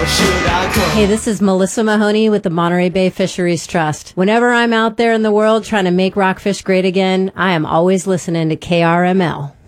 Hey, this is Melissa Mahoney with the Monterey Bay Fisheries Trust. Whenever I'm out there in the world trying to make rockfish great again, I am always listening to KRML.